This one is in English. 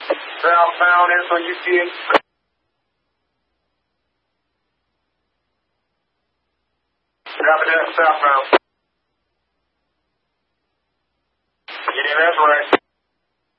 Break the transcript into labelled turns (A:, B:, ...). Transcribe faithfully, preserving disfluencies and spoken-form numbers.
A: Southbound, info U T A. Copy that, southbound. Yeah, that's right.